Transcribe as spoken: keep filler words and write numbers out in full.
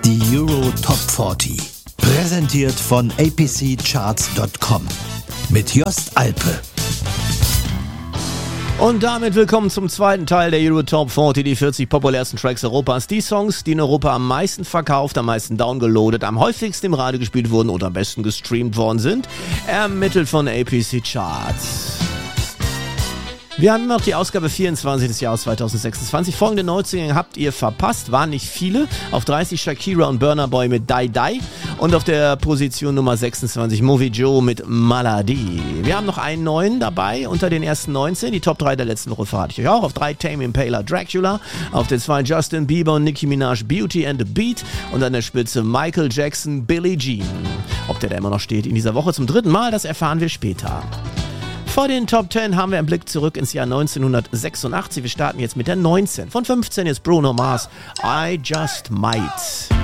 Die Euro Top vierzig. Präsentiert von A P C Charts Punkt com. Mit Jost Alpe. Und damit willkommen zum zweiten Teil der Euro Top vierzig, die vierzig populärsten Tracks Europas. Die Songs, die in Europa am meisten verkauft, am meisten downgeloadet, am häufigsten im Radio gespielt wurden oder am besten gestreamt worden sind. Ermittelt von A P C Charts. Wir haben noch die Ausgabe vierundzwanzig des Jahres zweitausendsechsundzwanzig. Folgende Neuzugänge habt ihr verpasst, waren nicht viele. Auf dreißig Shakira und Burna Boy mit Die Die. Und auf der Position Nummer sechsundzwanzig Movie Joe mit Maladi. Wir haben noch einen neuen dabei unter den ersten neunzehn. Die Top drei der letzten Woche verrate ich euch auch. Auf drei Tame Impala Dracula. Auf der zwei Justin Bieber und Nicki Minaj Beauty and the Beat. Und an der Spitze Michael Jackson Billie Jean. Ob der da immer noch steht in dieser Woche zum dritten Mal, das erfahren wir später. Vor den Top zehn haben wir einen Blick zurück ins Jahr neunzehnhundertsechsundachtzig. Wir starten jetzt mit der neunzehn. Von fünfzehn ist Bruno Mars, I Just Might.